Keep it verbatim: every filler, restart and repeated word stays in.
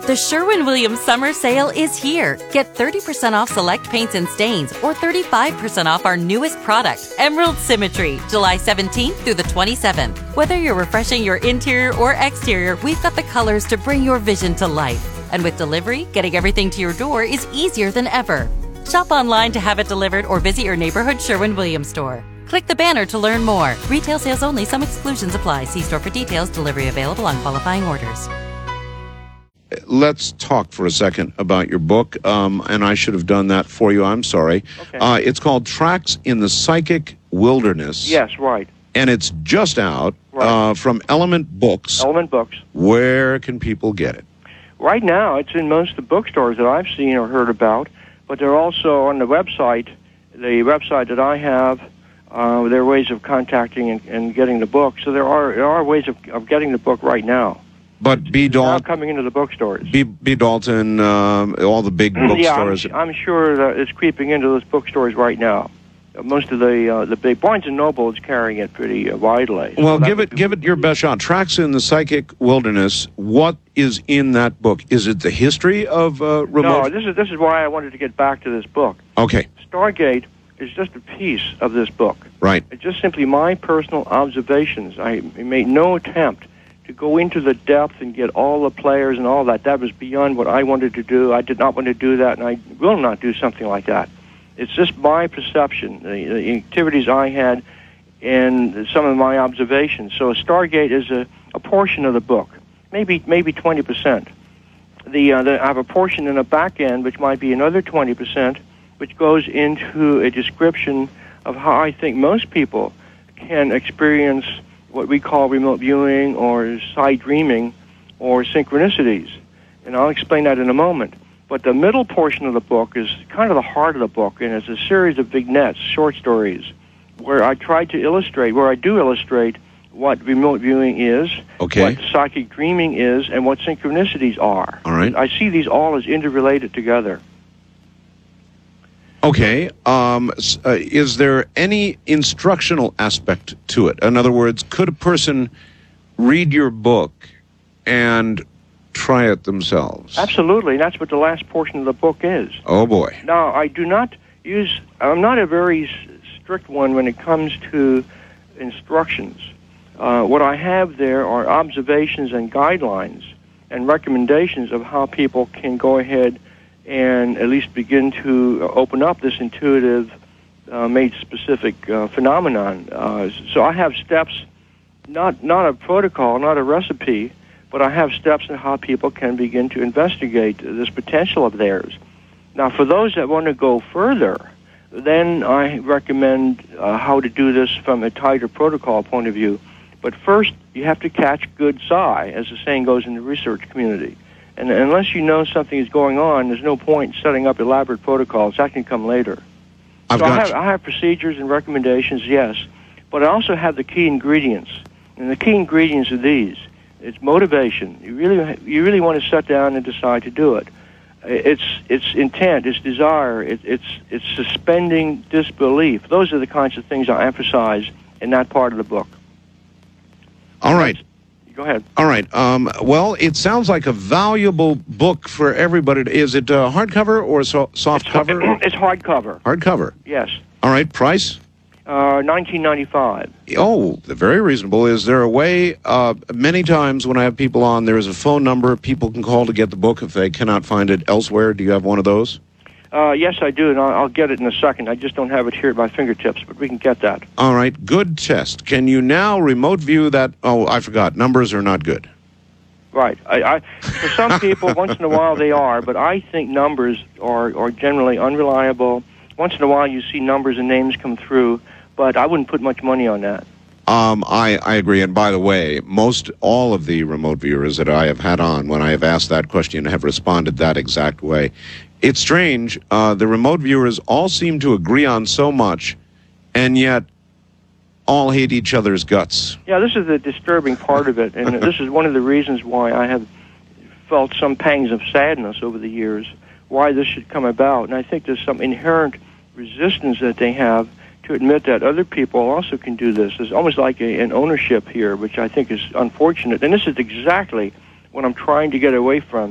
The Sherwin-Williams Summer Sale is here. Get thirty percent off select paints and stains or thirty-five percent off our newest product, Emerald Symmetry, July seventeenth through the twenty-seventh. Whether you're refreshing your interior or exterior, we've got the colors to bring your vision to life. And with delivery, getting everything to your door is easier than ever. Shop online to have it delivered or visit your neighborhood Sherwin-Williams store. Click the banner to learn more. Retail sales only. Some exclusions apply. See store for details. Delivery available on qualifying orders. Let's talk for a second about your book, um, and I should have done that for you. I'm sorry. Okay. Uh, it's called Tracks in the Psychic Wilderness. Yes, right. And it's just out Right. uh, from Element Books. Element Books. Where can people get it? Right now, it's in most of the bookstores that I've seen or heard about, but they're also on the website, the website that I have. Uh, there are ways of contacting and, and getting the book. So there are there are ways of, of getting the book right now. But B. It's now Dalton, coming into the bookstores. B. B. Dalton, um, all the big yeah, I'm, bookstores. I'm sure that it's creeping into those bookstores right now. Uh, Most of the uh, the big Barnes and Noble is carrying it pretty uh, widely. Well, So that give would it be- give it your best shot. Tracks in the Psychic Wilderness. What is in that book? Is it the history of uh, remote? No, this is this is why I wanted to get back to this book. Okay, Stargate is just a piece of this book. right. It's just simply my personal observations. I made no attempt to go into the depth and get all the players and all that. That was beyond what I wanted to do. I did not want to do that, and I will not do something like that. It's just my perception, the, the activities I had, and some of my observations. So Stargate is a, a portion of the book, maybe maybe twenty percent. The, uh, the I have a portion in the back end, which might be another twenty percent, which goes into a description of how I think most people can experience what we call remote viewing or side dreaming or synchronicities. And I'll explain that in a moment. But the middle portion of the book is kind of the heart of the book, and it's a series of vignettes, short stories, where I try to illustrate, where I do illustrate what remote viewing is, Okay. what psychic dreaming is, and what synchronicities are. All right. I see these all as interrelated together. Okay. Um, s- uh, is there any instructional aspect to it? In other words, could a person read your book and try it themselves? Absolutely, and that's what the last portion of the book is. Oh boy. Now, I do not use, I'm not a very s- strict one when it comes to instructions. Uh, what I have there are observations and guidelines and recommendations of how people can go ahead and at least begin to open up this intuitive, uh, made specific uh, phenomenon. Uh, so I have steps, not not a protocol, not a recipe, but I have steps in how people can begin to investigate this potential of theirs. Now, for those that want to go further, then I recommend uh, how to do this from a tighter protocol point of view. But first, you have to catch good psi, as the saying goes in the research community. And unless you know something is going on, there's no point in setting up elaborate protocols. That can come later. I've so I got have, you. I have procedures and recommendations, yes, but I also have the key ingredients. And the key ingredients are these. It's motivation. You really, you really want to sit down and decide to do it. It's it's intent, it's desire, it, it's it's suspending disbelief. Those are the kinds of things I emphasize in that part of the book. All right. Go ahead. All right. Um, well, it sounds like a valuable book for everybody. Is it uh, hardcover or so, soft It's, cover? it's hardcover. Hardcover. Yes. All right. Price? Uh, nineteen ninety-five. Oh, very reasonable. Is there a way? Uh, many times when I have people on, there is a phone number people can call to get the book if they cannot find it elsewhere. Do you have one of those? Uh, yes, I do, and I'll, I'll get it in a second. I just don't have it here at my fingertips, but we can get that. All right. Good test. Can you now remote view that? Oh, I forgot. Numbers are not good. Right. I, I, for some people, once in a while they are, but I think numbers are, are generally unreliable. Once in a while you see numbers and names come through, but I wouldn't put much money on that. Um, I, I agree. And by the way, most all of the remote viewers that I have had on, when I have asked that question, have responded that exact way. It's strange. Uh, the remote viewers all seem to agree on so much, and yet all hate each other's guts. Yeah, this is the disturbing part of it, and this is one of the reasons why I have felt some pangs of sadness over the years, why this should come about. And I think there's some inherent resistance that they have to admit that other people also can do this. There's almost like a, an ownership here, which I think is unfortunate. And this is exactly what I'm trying to get away from.